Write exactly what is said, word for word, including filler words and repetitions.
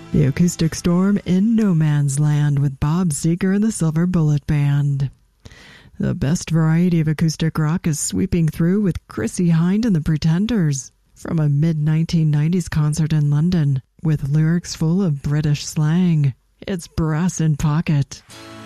The Acoustic Storm in No Man's Land with Bob Seger and the Silver Bullet Band. The best variety of acoustic rock is sweeping through with Chrissie Hynde and the Pretenders from a mid nineteen nineties concert in London with lyrics full of British slang. It's Brass in Pocket.